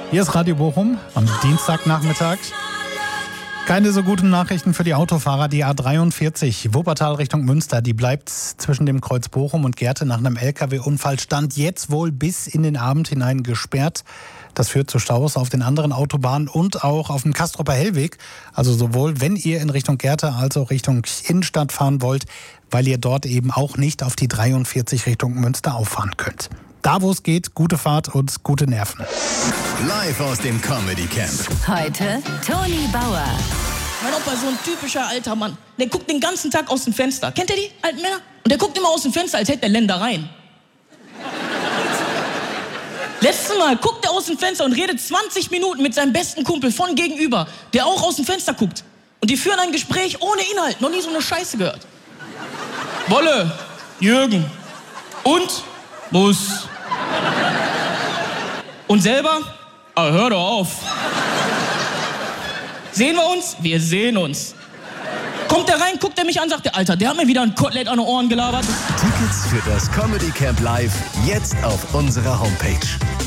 Hier ist Radio Bochum am Dienstagnachmittag. Keine so guten Nachrichten für die Autofahrer. Die A43 Wuppertal Richtung Münster, die bleibt zwischen dem Kreuz Bochum und Gerte nach einem LKW-Unfall stand jetzt wohl bis in den Abend hinein gesperrt. Das führt zu Staus auf den anderen Autobahnen und auch auf dem Castropper Hellweg. Also sowohl, wenn ihr in Richtung Gerte als auch Richtung Innenstadt fahren wollt, weil ihr dort eben auch nicht auf die 43 Richtung Münster auffahren könnt. Da, wo es geht, gute Fahrt und gute Nerven. Live aus dem Comedy Camp. Heute Toni Bauer. Mein Opa ist so ein typischer alter Mann. Der guckt den ganzen Tag aus dem Fenster. Kennt ihr die alten Männer? Und der guckt immer aus dem Fenster, als hätte er Ländereien. Letztes Mal guckt er aus dem Fenster und redet 20 Minuten mit seinem besten Kumpel von gegenüber, der auch aus dem Fenster guckt. Und die führen ein Gespräch ohne Inhalt. Noch nie so eine Scheiße gehört. Wolle, Jürgen und Muss. Und selber? Ah, hör doch auf. Sehen wir uns? Wir sehen uns. Kommt er rein, guckt er mich an, sagt der Alter, der hat mir wieder ein Kotelett an den Ohren gelabert. Tickets für das Comedy Camp Live jetzt auf unserer Homepage.